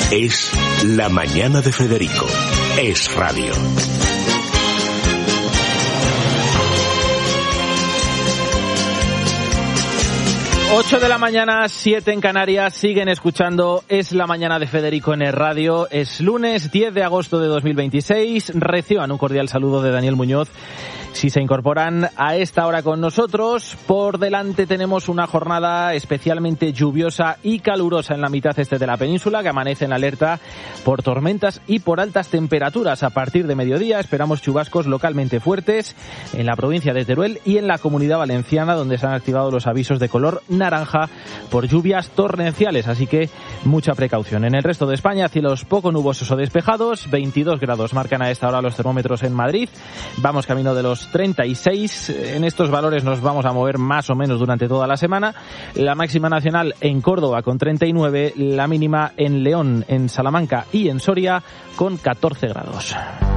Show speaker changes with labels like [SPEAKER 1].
[SPEAKER 1] Es La Mañana de Federico. Es radio.
[SPEAKER 2] Ocho de la mañana, 7 en Canarias, siguen escuchando Es la Mañana de Federico en el radio. Es lunes 10 de agosto de 2026. Reciban un cordial saludo de Daniel Muñoz. Si se incorporan a esta hora con nosotros, por delante tenemos una jornada especialmente lluviosa y calurosa en la mitad este de la península, que amanece en alerta por tormentas y por altas temperaturas. A partir de mediodía esperamos chubascos localmente fuertes en la provincia de Teruel y en la Comunidad Valenciana, donde se han activado los avisos de color naranja por lluvias torrenciales, así que mucha precaución. En el resto de España, cielos poco nubosos o despejados, 22 grados marcan a esta hora los termómetros en Madrid. Vamos camino de los 36, en estos valores nos vamos a mover más o menos durante toda la semana. La máxima nacional en Córdoba con 39, la mínima en León, en Salamanca y en Soria con 14 grados.